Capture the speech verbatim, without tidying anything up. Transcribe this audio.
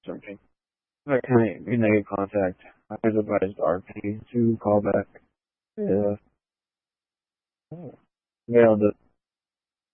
searching. If I can't be negative contact, I was advised R P to call back. Yeah. Mailed it.